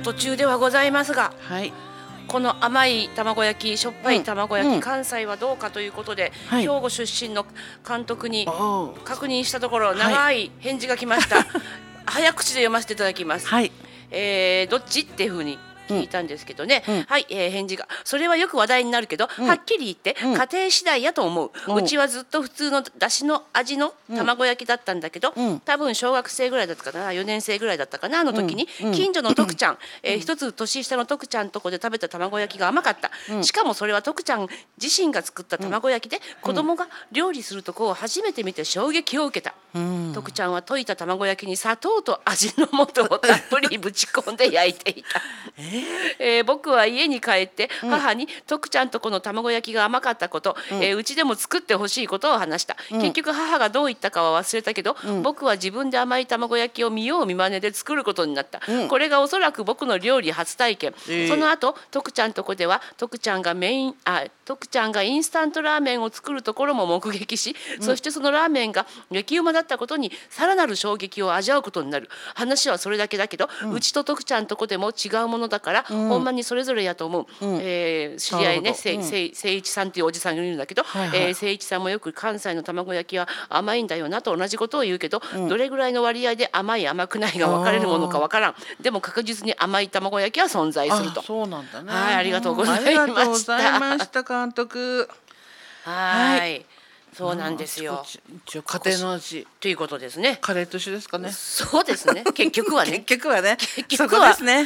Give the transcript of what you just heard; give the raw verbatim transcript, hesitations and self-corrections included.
途中ではございますが、 はい、 この甘い卵焼き、しょっぱい卵焼き、 うん、 関西はどうかということで、 はい、 兵庫出身の監督にお確認したところ、長い返事が来ました、はい、早口で読ませていただきます、 はい、 えー、どっちっていうふうに聞いたんですけどね、 うん、 はい、えー、返事がそれはよく話題になるけど、うん、はっきり言って、うん、家庭次第やと思う、うん、うちはずっと普通のだしの味の卵焼きだったんだけど、うん、多分小学生ぐらいだったかな、よねん生ぐらいだったかな、あの時に、うん、近所の徳ちゃん、うん、えー、一つ年下の徳ちゃんとこで食べた卵焼きが甘かった、うん、しかもそれは徳ちゃん自身が作った卵焼きで、うん、子供が料理するとこを初めて見て衝撃を受けた、うん、徳ちゃんは溶いた卵焼きに砂糖と味の素をたっぷりぶち込んで焼いていたえーえー、僕は家に帰って母に、うん、徳ちゃんとこの卵焼きが甘かったこと、うんえー、うちでも作ってほしいことを話した、うん、結局母がどう言ったかは忘れたけど、うん、僕は自分で甘い卵焼きを見よう見まねで作ることになった、うん、これがおそらく僕の料理初体験、えー、その後徳ちゃんとこでは徳ちゃんがメインあ徳ちゃんがインスタントラーメンを作るところも目撃し、うん、そしてそのラーメンが激うまだったことにさらなる衝撃を味わうことになる。話はそれだけだけど、うん、うちと徳ちゃんとこでも違うものだから、うん、ほんまにそれぞれやと思う、うんえー、知り合いね、せいせいせいいちさんというおじさんがいるんだけど、はいはいえー、せいいちさんもよく関西の卵焼きは甘いんだよなと同じことを言うけど、うん、どれぐらいの割合で甘い甘くないが分かれるものか分からん。でも確実に甘い卵焼きは存在すると。 あ、そうなんだね。 はい、ありがとうございました。 ありがとうございました監督。 はい、はいそうなんですよ。 一応家庭の味ということですね。 カレーと一緒ですかね。 そうですね。結局はね。 結局はね。 結局はそこですね。